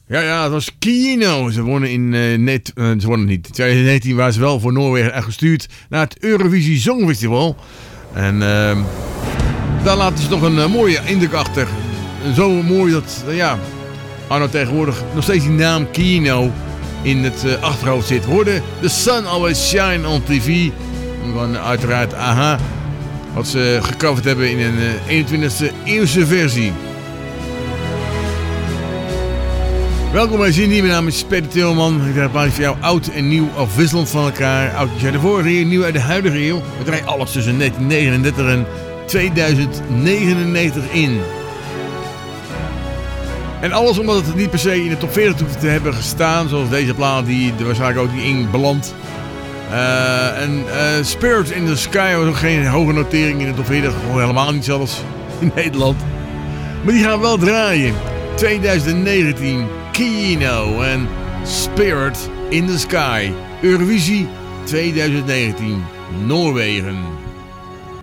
Ja, het was Kino. Ze wonnen niet. In 2019 waren ze wel voor Noorwegen gestuurd naar het Eurovisie Songfestival. En daar laten ze toch een mooie indruk achter. Zo mooi dat, Arno tegenwoordig nog steeds die naam Kino in het achterhoofd zit. Hoorde The Sun Always Shine on TV. Van uiteraard AHA. Wat ze gecoverd hebben in een 21e eeuwse versie. Welkom bij Zindie, mijn naam is Peter Tilman. Ik draai plaatje voor jou oud en nieuw afwisselend van elkaar. Oudjes uit de vorige eeuw, nieuw uit de huidige eeuw. We draaien alles tussen 1939 en 2099 in. En alles omdat het niet per se in de top 40 hoeft te hebben gestaan. Zoals deze plaat die er waarschijnlijk ook niet in belandt. Spirit in the Sky was ook geen hoge notering in de top 40. Gewoon helemaal niet zelfs in Nederland. Maar die gaan we wel draaien. 2019, Kino en Spirit in the Sky. Eurovisie 2019, Noorwegen.